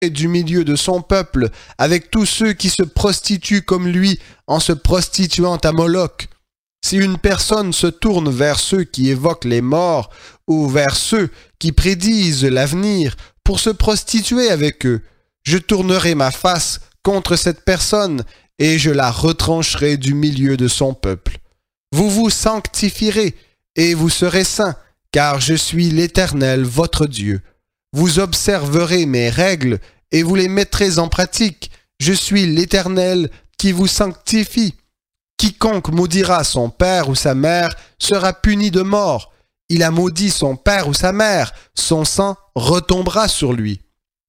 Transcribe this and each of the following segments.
du milieu de son peuple avec tous ceux qui se prostituent comme lui en se prostituant à Moloch. Si une personne se tourne vers ceux qui évoquent les morts ou vers ceux qui prédisent l'avenir pour se prostituer avec eux, je tournerai ma face contre cette personne et je la retrancherai du milieu de son peuple. Vous vous sanctifierez et vous serez saints, car je suis l'Éternel, votre Dieu. Vous observerez mes règles et vous les mettrez en pratique. Je suis l'Éternel qui vous sanctifie. Quiconque maudira son père ou sa mère sera puni de mort. Il a maudit son père ou sa mère, son sang retombera sur lui.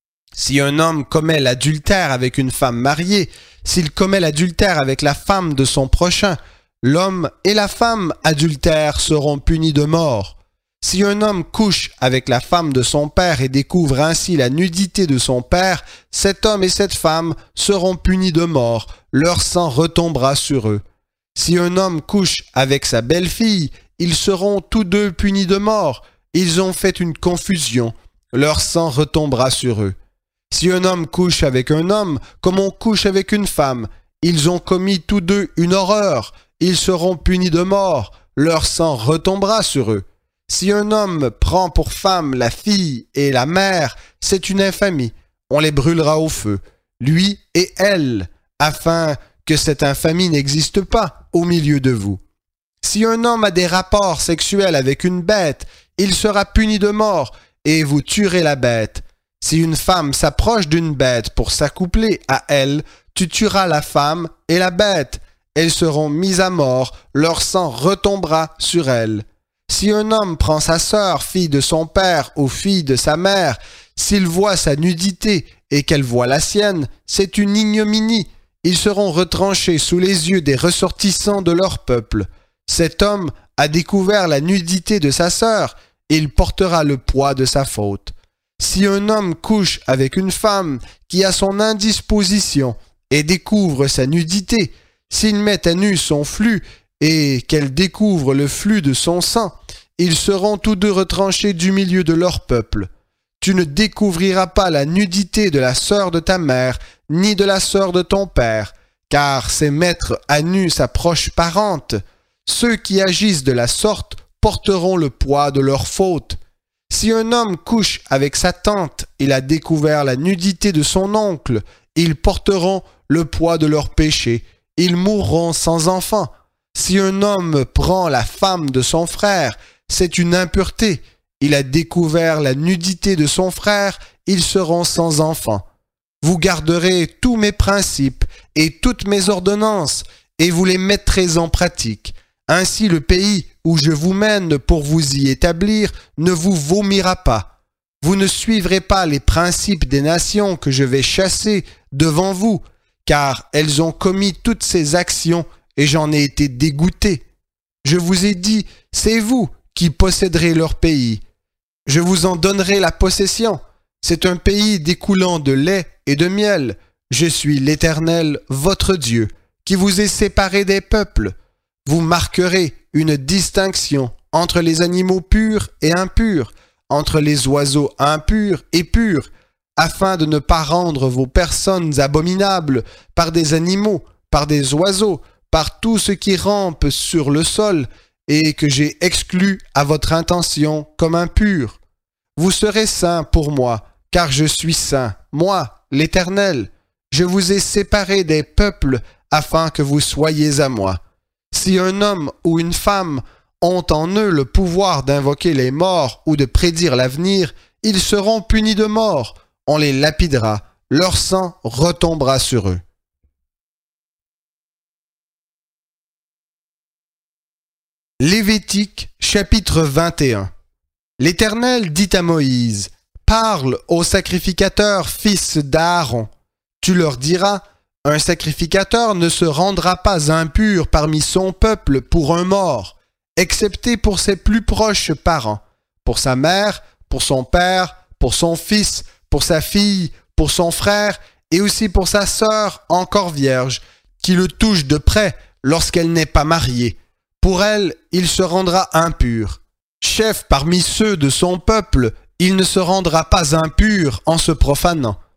Si un homme commet l'adultère avec une femme mariée, s'il commet l'adultère avec la femme de son prochain, l'homme et la femme adultères seront punis de mort. Si un homme couche avec la femme de son père et découvre ainsi la nudité de son père, cet homme et cette femme seront punis de mort, leur sang retombera sur eux. Si un homme couche avec sa belle-fille, ils seront tous deux punis de mort, ils ont fait une confusion, leur sang retombera sur eux. Si un homme couche avec un homme, comme on couche avec une femme, ils ont commis tous deux une horreur, ils seront punis de mort, leur sang retombera sur eux. Si un homme prend pour femme la fille et la mère, c'est une infamie, on les brûlera au feu, lui et elle, afin que cette infamie n'existe pas au milieu de vous. Si un homme a des rapports sexuels avec une bête, il sera puni de mort, et vous tuerez la bête. Si une femme s'approche d'une bête pour s'accoupler à elle, tu tueras la femme et la bête. Elles seront mises à mort, leur sang retombera sur elles. Si un homme prend sa sœur, fille de son père ou fille de sa mère, s'il voit sa nudité et qu'elle voit la sienne, c'est une ignominie. Ils seront retranchés sous les yeux des ressortissants de leur peuple. Cet homme a découvert la nudité de sa sœur, il portera le poids de sa faute. Si un homme couche avec une femme qui a son indisposition et découvre sa nudité, s'il met à nu son flux et qu'elle découvre le flux de son sang, ils seront tous deux retranchés du milieu de leur peuple. Tu ne découvriras pas la nudité de la sœur de ta mère, ni de la sœur de ton père, car c'est mettre à nu sa proche parente. Ceux qui agissent de la sorte porteront le poids de leur faute. Si un homme couche avec sa tante, il a découvert la nudité de son oncle, ils porteront le poids de leur péché, ils mourront sans enfant. Si un homme prend la femme de son frère, c'est une impureté, il a découvert la nudité de son frère, ils seront sans enfant. Vous garderez tous mes principes et toutes mes ordonnances, et vous les mettrez en pratique. Ainsi le pays où je vous mène pour vous y établir ne vous vomira pas. Vous ne suivrez pas les principes des nations que je vais chasser devant vous, car elles ont commis toutes ces actions et j'en ai été dégoûté. Je vous ai dit, c'est vous qui posséderez leur pays. Je vous en donnerai la possession. C'est un pays découlant de lait et de miel. Je suis l'Éternel, votre Dieu, qui vous ai séparé des peuples. Vous marquerez une distinction entre les animaux purs et impurs, entre les oiseaux impurs et purs, afin de ne pas rendre vos personnes abominables par des animaux, par des oiseaux, par tout ce qui rampe sur le sol, et que j'ai exclu à votre intention comme impur. Vous serez saints pour moi, car je suis saint, moi, l'Éternel. Je vous ai séparés des peuples afin que vous soyez à moi. Si un homme ou une femme ont en eux le pouvoir d'invoquer les morts ou de prédire l'avenir, ils seront punis de mort. On les lapidera, leur sang retombera sur eux. Lévitique, chapitre 21. L'Éternel dit à Moïse, « Parle aux sacrificateurs fils d'Aaron. Tu leur diras, un sacrificateur ne se rendra pas impur parmi son peuple pour un mort, excepté pour ses plus proches parents, pour sa mère, pour son père, pour son fils, pour sa fille, pour son frère, et aussi pour sa sœur encore vierge, qui le touche de près lorsqu'elle n'est pas mariée. Pour elle, il se rendra impur. Chef parmi ceux de son peuple, il ne se rendra pas impur en se profanant.